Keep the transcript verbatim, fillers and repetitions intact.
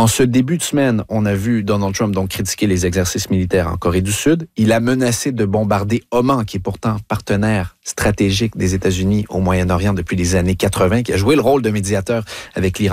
En ce début de semaine, on a vu Donald Trump donc critiquer les exercices militaires en Corée du Sud. Il a menacé de bombarder Oman, qui est pourtant partenaire stratégique des États-Unis au Moyen-Orient depuis les années quatre-vingt, qui a joué le rôle de médiateur avec l'Iran